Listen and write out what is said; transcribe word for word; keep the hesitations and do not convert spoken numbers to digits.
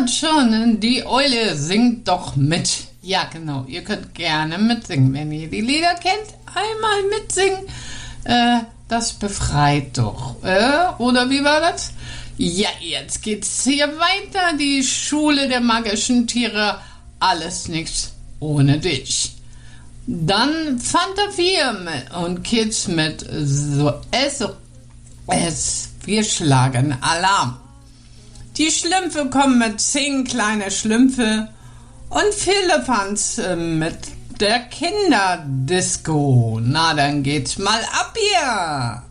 hört schon, die Eule singt doch mit. Ja, genau, ihr könnt gerne mitsingen, wenn ihr die Lieder kennt. Einmal mitsingen, äh, das befreit doch. Äh, oder wie war das? Ja, jetzt geht's hier weiter. Die Schule der magischen Tiere. Alles nichts ohne dich. Dann Fanta vier und Kids mit so S S. Wir schlagen Alarm. Die Schlümpfe kommen mit zehn kleine Schlümpfe und Firlefanz mit der Kinderdisco. Na, dann geht's mal ab hier.